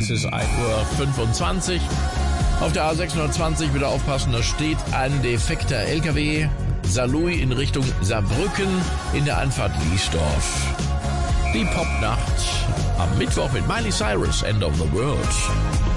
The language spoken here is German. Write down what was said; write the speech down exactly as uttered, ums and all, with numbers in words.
Es ist ein Uhr fünfundzwanzig. Auf der A sechshundertzwanzig, wieder aufpassen, da steht ein defekter L K W. Saarlouis in Richtung Saarbrücken in der Anfahrt Liesdorf. Die Popnacht am Mittwoch mit Miley Cyrus, End of the World.